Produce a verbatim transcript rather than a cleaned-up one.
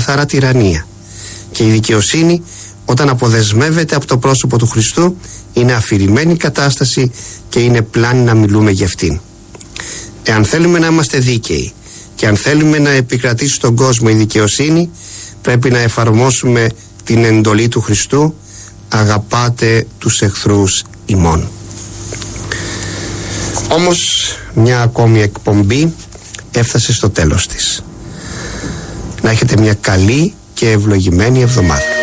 καθαρά τυραννία. Και η δικαιοσύνη, όταν αποδεσμεύεται από το πρόσωπο του Χριστού, είναι αφηρημένη κατάσταση και είναι πλάνη να μιλούμε για αυτήν. Εάν θέλουμε να είμαστε δίκαιοι και αν θέλουμε να επικρατήσει στον κόσμο η δικαιοσύνη, πρέπει να εφαρμόσουμε την εντολή του Χριστού: αγαπάτε τους εχθρούς ημών. Όμως μια ακόμη εκπομπή έφτασε στο τέλος της. Να έχετε μια καλή και ευλογημένη εβδομάδα.